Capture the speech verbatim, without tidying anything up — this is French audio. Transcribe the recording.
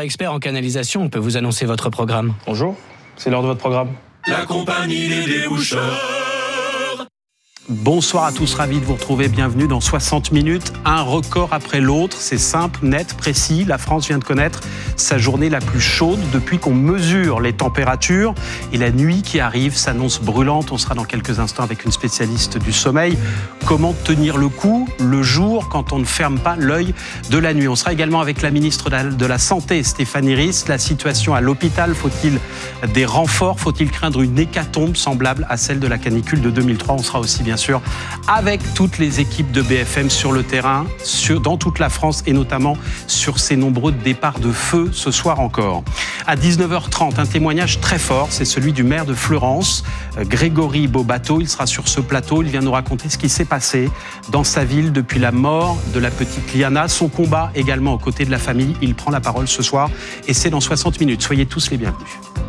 expert en canalisation peut vous annoncer votre programme. Bonjour, c'est l'heure de votre programme. La compagnie des déboucheurs. Bonsoir à tous, ravi de vous retrouver, bienvenue dans soixante minutes, un record après l'autre, c'est simple, net, précis, la France vient de connaître sa journée la plus chaude depuis qu'on mesure les températures et la nuit qui arrive s'annonce brûlante, on sera dans quelques instants avec une spécialiste du sommeil, comment tenir le coup le jour quand on ne ferme pas l'œil de la nuit. On sera également avec la ministre de la Santé, Stéphanie Rist, la situation à l'hôpital, faut-il des renforts, faut-il craindre une hécatombe semblable à celle de la canicule de deux mille trois, on sera aussi bien sûr avec toutes les équipes de B F M sur le terrain, sur, dans toute la France et notamment sur ces nombreux départs de feu ce soir encore. À dix-neuf heures trente, un témoignage très fort, c'est celui du maire de Fleurance, Grégory Bobato. Il sera sur ce plateau, il vient nous raconter ce qui s'est passé dans sa ville depuis la mort de la petite Liana, son combat également aux côtés de la famille. Il prend la parole ce soir et c'est dans soixante minutes. Soyez tous les bienvenus.